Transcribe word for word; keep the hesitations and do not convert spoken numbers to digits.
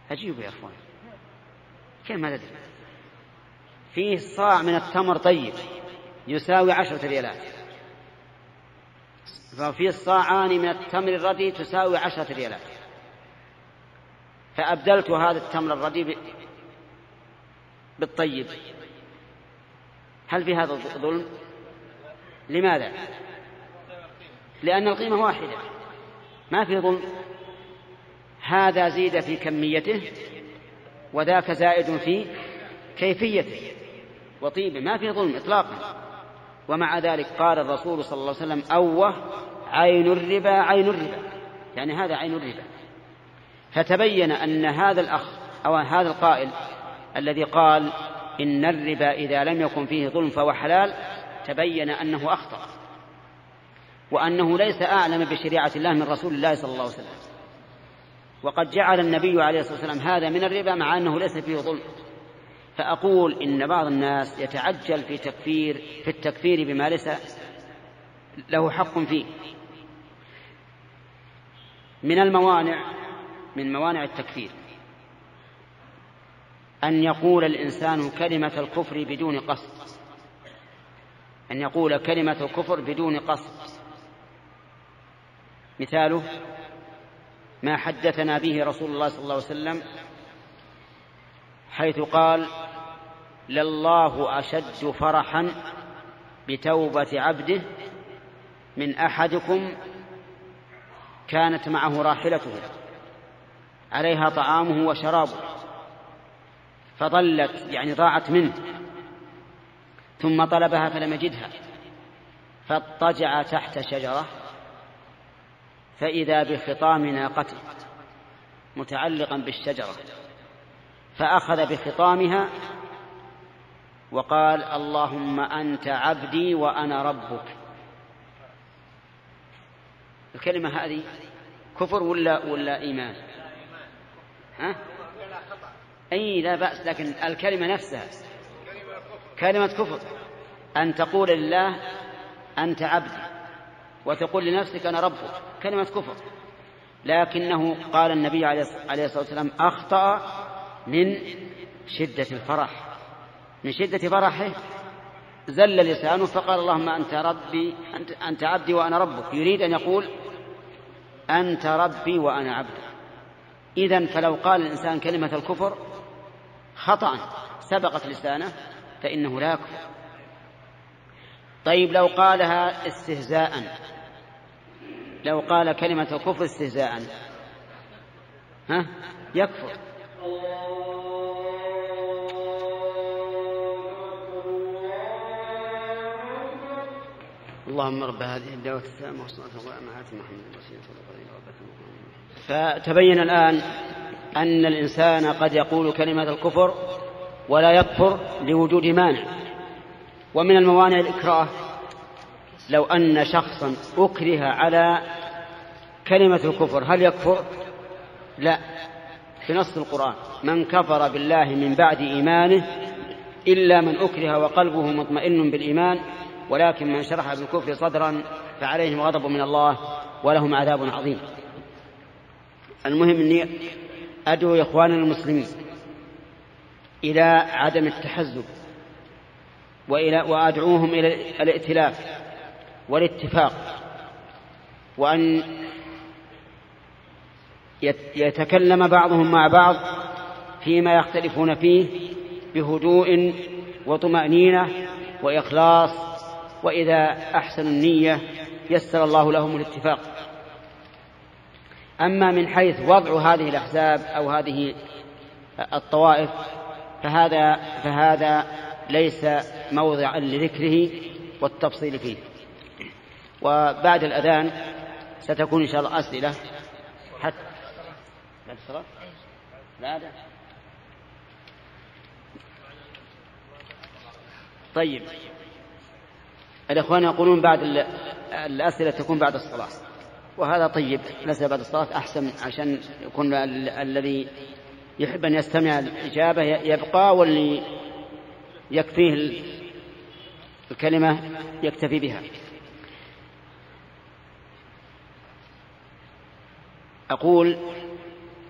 أجيب يا أخوان، كيف ما تدري؟ فيه صاع من التمر طيب يساوي عشرة ريالات، ففيه صاعان من التمر الردي تساوي عشرة ريالات، فأبدلت هذا التمر الردي بالطيب، هل في هذا ظلم؟ لماذا؟ لأن القيمة واحدة، ما في ظلم. هذا زيد في كميته وذاك زائد في كيفيته وطيبه، ما في ظلم إطلاقا. ومع ذلك قال الرسول صلى الله عليه وسلم: أوه عين الربا عين الربا، يعني هذا عين الربا. فتبين أن هذا الأخ أو هذا القائل الذي قال إن الربا إذا لم يكن فيه ظلم فهو حلال، تبين أنه أخطأ، وأنه ليس أعلم بشريعة الله من رسول الله صلى الله عليه وسلم. وقد جعل النبي عليه الصلاة والسلام هذا من الربا مع أنه ليس فيه ظلم. فأقول إن بعض الناس يتعجل في تكفير في التكفير بما ليس له حق فيه. من الموانع من موانع التكفير أن يقول الإنسان كلمة الكفر بدون قصد، أن يقول كلمة الكفر بدون قصد. مثاله ما حدثنا به رسول الله صلى الله عليه وسلم حيث قال: لله أشد فرحا بتوبة عبده من أحدكم كانت معه راحلته عليها طعامه وشرابه فضلت، يعني ضاعت منه، ثم طلبها فلم يجدها، فاضطجع تحت شجرة فإذا بخطام ناقته متعلقا بالشجرة، فأخذ بخطامها وقال: اللهم أنت عبدي وأنا ربك. الكلمة هذه كفر ولا ولا إيمان؟ ها؟ أي لا بأس، لكن الكلمة نفسها كلمة كفر. أن تقول لله أنت عبدي وتقول لنفسك أنا ربك، كلمة كفر. لكنه قال النبي عليه الصلاة والسلام أخطأ من شدة الفرح، من شدة فرحه زل لسانه فقال: اللهم أنت ربي أنت, أنت عبدي وأنا ربك. يريد أن يقول أنت ربي وأنا عبدي. إذن فلو قال الإنسان كلمة الكفر خطأ سبقت لسانه فإنه لا يكفر. طيب لو قالها استهزاء، لو قال كلمة الكفر استهزاء ها يكفر. اللهم رب هذه الدعوة التامة والصلاة والسلام على محمد رسول الله. فتبين الآن أن الإنسان قد يقول كلمة الكفر ولا يكفر لوجود مانع. ومن الموانع الإكراه، لو أن شخصا أكره على كلمة الكفر هل يكفر؟ لا، في نص القرآن: من كفر بالله من بعد إيمانه إلا من أكره وقلبه مطمئن بالإيمان ولكن من شرح بالكفر صدرا فعليهم غضب من الله ولهم عذاب عظيم. المهم أني أدعو إخواننا المسلمين إلى عدم التحزب، وإلى وأدعوهم إلى الائتلاف والاتفاق، وأن يتكلم بعضهم مع بعض فيما يختلفون فيه بهدوء وطمأنينة وإخلاص، وإذا أحسن النية يسر الله لهم الاتفاق. أما من حيث وضع هذه الأحزاب أو هذه الطوائف فهذا, فهذا ليس موضعا لذكره والتفصيل فيه. وبعد الأذان ستكون إن شاء الله أسئلة حتى بعد الصلاة. لا ده. طيب الإخوان يقولون بعد الأسئلة تكون بعد الصلاة، وهذا طيب، الأسئلة بعد الصلاة أحسن عشان يكون الذي يحب أن يستمع الإجابة يبقى، واللي يكفيه الكلمة يكتفي بها. أقول